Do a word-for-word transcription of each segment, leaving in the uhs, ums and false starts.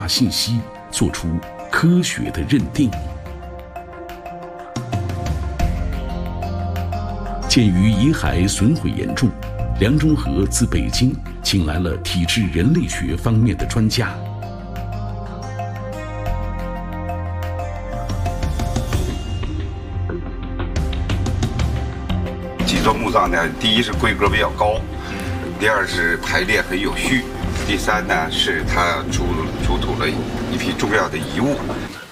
信息，做出科学的认定。鉴于遗骸损毁严重，梁中和自北京请来了体质人类学方面的专家。 几座墓葬呢，第一是规格比较高，第二是排列很有序，第三呢是它出出土了一批重要的遗物。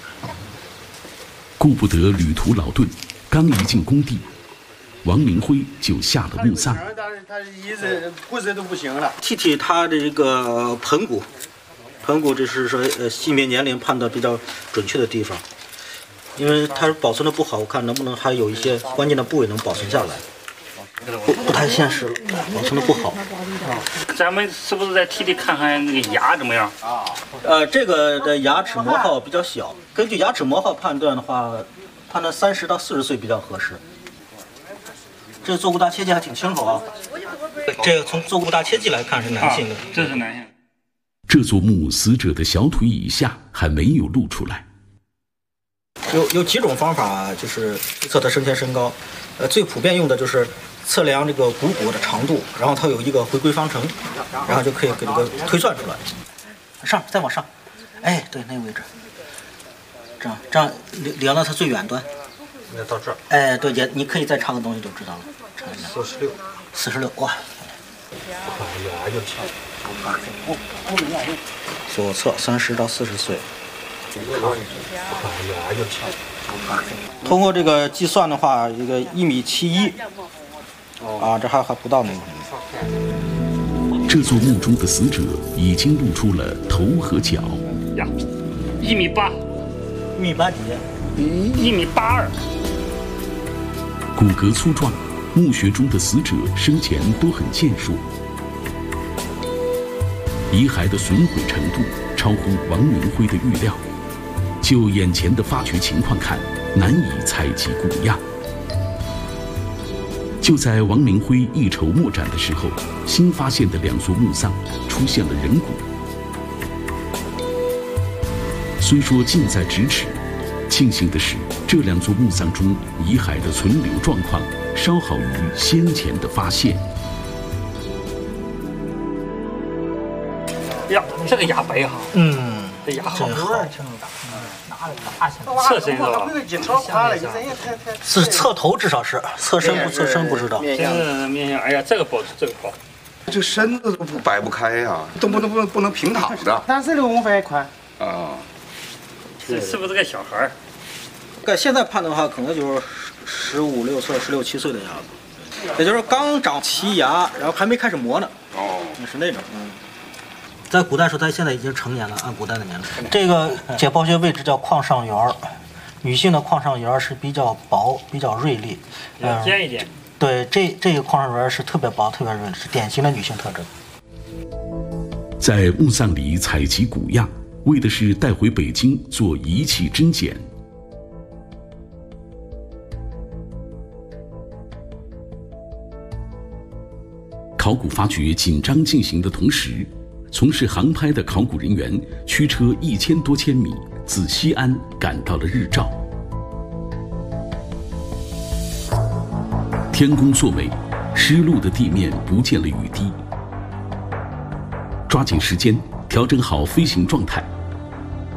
顾不得旅途劳顿，刚一进工地，王明辉就下了墓葬。 他一直骨折都不行了。 提提他的这个盆骨，盆骨就是说呃性别年龄判断比较准确的地方，因为它保存的不好，我看能不能还有一些关键的部位能保存下来。不不太现实了，保存的不好。 咱们是不是再提提看看那个牙怎么样？ 呃，这个的牙齿磨耗比较小，根据牙齿磨耗判断的话，判断三十到四十岁比较合适。这坐骨大切记还挺清楚啊。这个从坐骨大切记来看是男性的， 啊、这是男性。 这座墓死者的小腿以下还没有露出来。 有有几种方法，就是测他生前身高。呃，最普遍用的就是测量这个股骨的长度，然后它有一个回归方程，然后就可以给这个推算出来。上，再往上，哎，对，那个位置，这样这样量到它最远端。 那到这儿。 哎，对，也你可以再查个东西就知道了。 四十六。 四十六，哇！ 牙就长。 左侧三十到四十岁。 牙就长。 通过这个计算的话，一个一米七一，啊，这还还不到那个。 这座墓中的死者已经露出了头和脚。 呀，一米八， 一米八几？ 一米八二。 骨骼粗壮，墓穴中的死者生前都很健硕。遗骸的损毁程度超乎王明辉的预料。就眼前的发掘情况看，难以采集骨样。就在王明辉一筹莫展的时候，新发现的两座墓葬出现了人骨。虽说近在咫尺，庆幸的是，这两座墓葬中遗骸的存留状况稍好于先前的发现。 呀，这个牙白哈， 嗯， 这牙好。 侧身是吧？ 是侧头，至少是侧身不侧身不知道。 这个面向，哎呀，这个保这个保， 这身子都摆不开呀、啊，都不能不能不能平躺着。 三十六公分宽。 啊， 这是不是个小孩儿？ 个现在判断的话，可能就是十五六岁、十六七岁的样子，也就是刚长齐牙，然后还没开始磨呢。 哦， 是那种，嗯。在古代说，他现在已经成年了，按古代的年龄。这个解剖学位置叫眶上缘儿，女性的眶上缘是比较薄、比较锐利， 嗯，尖一点。 对，这这个眶上缘是特别薄、特别锐利，是典型的女性特征。 在墓葬里采集骨样，为的是带回北京做仪器甄检。考古发掘紧张进行的同时，从事航拍的考古人员驱车一千多千米，自西安赶到了日照。天公作美，湿漉的地面不见了雨滴。抓紧时间，调整好飞行状态，